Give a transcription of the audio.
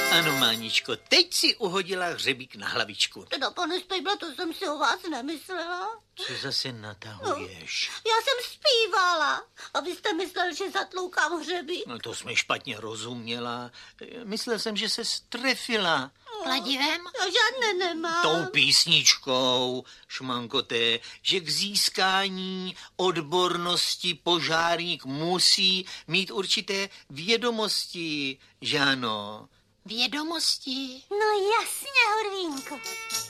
Ano, Máničko, teď si uhodila hřebík na hlavičku. Teda, pane Spejble, to jsem si o vás nemyslela. Co zase natahuješ? Já jsem zpívala. A vy jste myslel, že zatloukám hřebík? No to jsme špatně rozuměla. Myslel jsem, že se strefila. Kladivem? Já žádné nemám. Tou písničkou, šmankoté, že k získání odbornosti požárník musí mít určité vědomosti, že ano? Vědomosti? No jasně, Horvínko.